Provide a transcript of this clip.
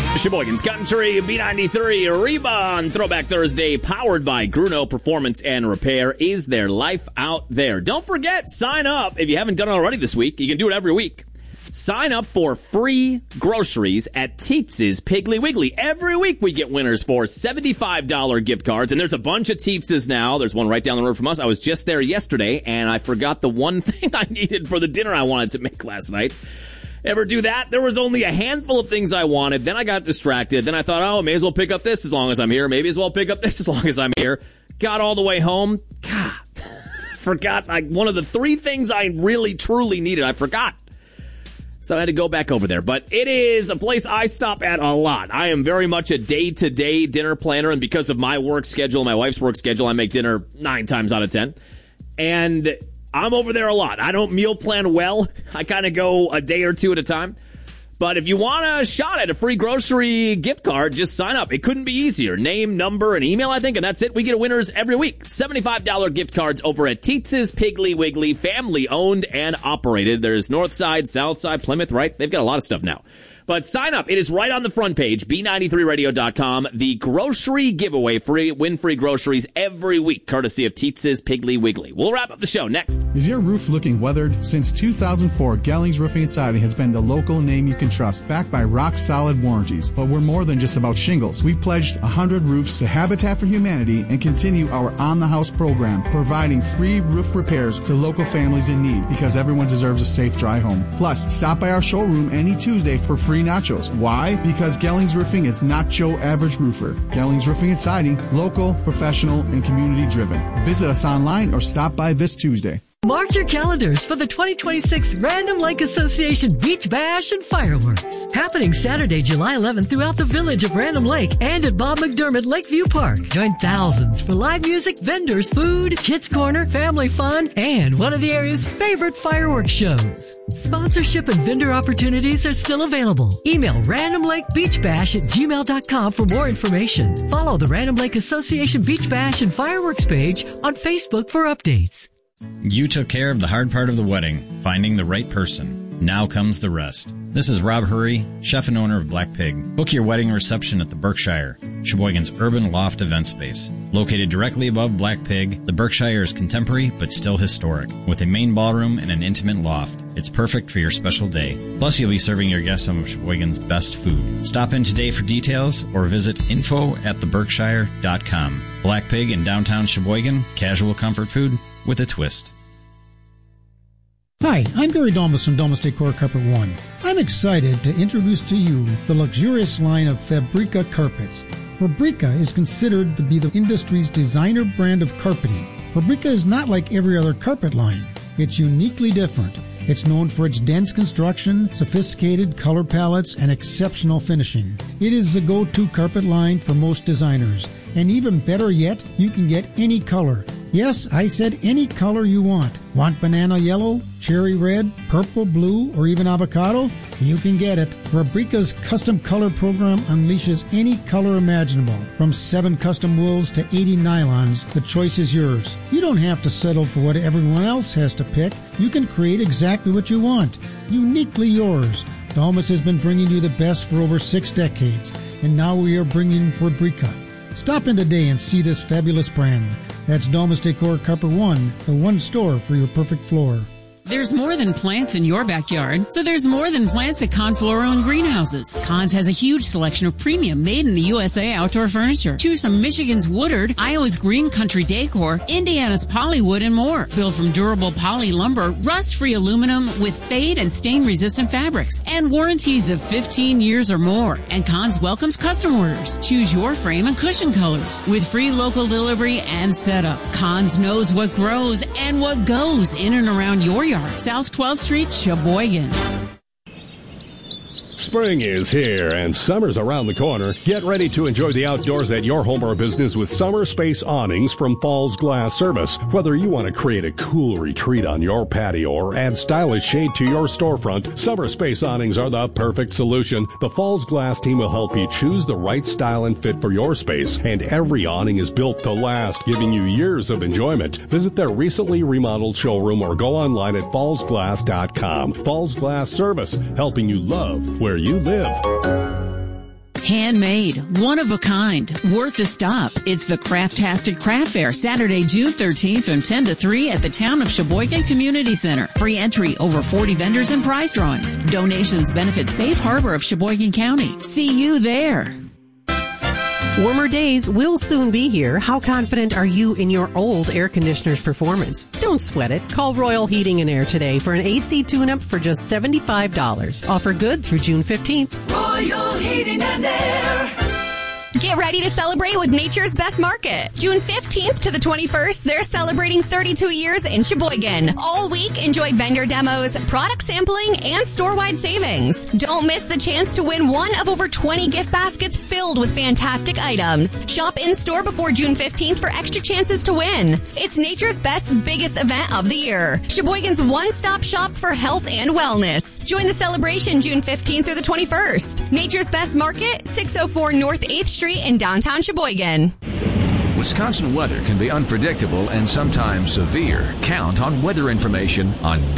Sheboygan's Country, B93, Reba on Throwback Thursday, powered by Gruno Performance and Repair. Is there life out there? Don't forget, sign up if you haven't done it already this week. You can do it every week. Sign up for free groceries at Teetz's Piggly Wiggly. Every week we get winners for $75 gift cards, and there's a bunch of Teetz's now. There's one right down the road from us. I was just there yesterday, and I forgot the one thing I needed for the dinner I wanted to make last night. Ever do that? There was only a handful of things I wanted. Then I got distracted. Then I thought, oh, may as well pick up this as long as I'm here. Maybe as well pick up this as long as I'm here. Got all the way home. God, forgot one of the three things I really, truly needed. I forgot. So I had to go back over there. But it is a place I stop at a lot. I am very much a day-to-day dinner planner. And because of my work schedule, my wife's work schedule, I make dinner 9 times out of 10. And I'm over there a lot. I don't meal plan well. I kind of go a day or two at a time. But if you want a shot at a free grocery gift card, just sign up. It couldn't be easier. Name, number, and email, I think, and that's it. We get winners every week. $75 gift cards over at Teetz's Piggly Wiggly, family owned and operated. There's North Side, South Side, Plymouth, right? They've got a lot of stuff now. But sign up. It is right on the front page, B93radio.com. The grocery giveaway, win free groceries every week, courtesy of Teetz's Piggly Wiggly. We'll wrap up the show next. Is your roof looking weathered? Since 2004, Gellings Roofing and Siding has been the local name you can trust, backed by rock-solid warranties. But we're more than just about shingles. We've pledged 100 roofs to Habitat for Humanity and continue our on-the-house program, providing free roof repairs to local families in need, because everyone deserves a safe, dry home. Plus, stop by our showroom any Tuesday for free nachos. Why? Because Gellings Roofing is not your average roofer. Gellings Roofing and Siding, local, professional, and community-driven. Visit us online or stop by this Tuesday. Mark your calendars for the 2026 Random Lake Association Beach Bash and Fireworks. Happening Saturday, July 11th throughout the village of Random Lake and at Bob McDermott Lakeview Park. Join thousands for live music, vendors, food, kids corner, family fun, and one of the area's favorite fireworks shows. Sponsorship and vendor opportunities are still available. Email randomlakebeachbash@gmail.com for more information. Follow the Random Lake Association Beach Bash and Fireworks page on Facebook for updates. You took care of the hard part of the wedding, finding the right person. Now comes the rest. This is Rob Hurry, chef and owner of Black Pig. Book your wedding reception at the Berkshire, Sheboygan's urban loft event space. Located directly above Black Pig, the Berkshire is contemporary but still historic, with a main ballroom and an intimate loft. It's perfect for your special day. Plus, you'll be serving your guests some of Sheboygan's best food. Stop in today for details or visit info@theberkshire.com. Black Pig in downtown Sheboygan, casual comfort food with a twist. Hi, I'm Gary Domus from Domus Decor Carpet One. I'm excited to introduce to you the luxurious line of Fabrica carpets. Fabrica is considered to be the industry's designer brand of carpeting. Fabrica is not like every other carpet line. It's uniquely different. It's known for its dense construction, sophisticated color palettes, and exceptional finishing. It is the go-to carpet line for most designers. And even better yet, you can get any color. Yes, I said any color you want. Want banana yellow, cherry red, purple, blue, or even avocado? You can get it. Fabrica's custom color program unleashes any color imaginable. From 7 custom wools to 80 nylons, the choice is yours. You don't have to settle for what everyone else has to pick. You can create exactly what you want. Uniquely yours. Domus has been bringing you the best for over 6 decades, and now we are bringing Fabrica. Stop in today and see this fabulous brand. That's Domus Decor Carpet One, the one store for your perfect floor. There's more than plants in your backyard, so there's more than plants at Kahn Floral and Greenhouses. Kahn's has a huge selection of premium made-in-the-USA outdoor furniture. Choose from Michigan's Woodard, Iowa's Green Country Decor, Indiana's Polywood, and more. Built from durable poly lumber, rust-free aluminum with fade and stain-resistant fabrics, and warranties of 15 years or more. And Kahn's welcomes custom orders. Choose your frame and cushion colors with free local delivery and setup. Kahn's knows what grows and what goes in and around your yard. South 12th Street, Sheboygan. Spring is here and summer's around the corner. Get ready to enjoy the outdoors at your home or business with Summer Space Awnings from Falls Glass Service. Whether you want to create a cool retreat on your patio or add stylish shade to your storefront, Summer Space Awnings are the perfect solution. The Falls Glass team will help you choose the right style and fit for your space, and every awning is built to last, giving you years of enjoyment. Visit their recently remodeled showroom or go online at fallsglass.com. Falls Glass Service, helping you love where you live. Handmade, one of a kind, worth the stop. It's the Craftastic Craft Fair, Saturday, June 13th from 10 to 3 at the Town of Sheboygan Community Center. Free entry, over 40 vendors and prize drawings. Donations benefit Safe Harbor of Sheboygan County. See you there. Warmer days will soon be here. How confident are you in your old air conditioner's performance? Don't sweat it. Call Royal Heating and Air today for an AC tune-up for just $75. Offer good through June 15th. Royal Heating and Air. Get ready to celebrate with Nature's Best Market. June 15th to the 21st, they're celebrating 32 years in Sheboygan. All week, enjoy vendor demos, product sampling, and store-wide savings. Don't miss the chance to win one of over 20 gift baskets filled with fantastic items. Shop in-store before June 15th for extra chances to win. It's Nature's Best's biggest event of the year. Sheboygan's one-stop shop for health and wellness. Join the celebration June 15th through the 21st. Nature's Best Market, 604 North 8th Street in downtown Sheboygan. Wisconsin weather can be unpredictable and sometimes severe. Count on weather information on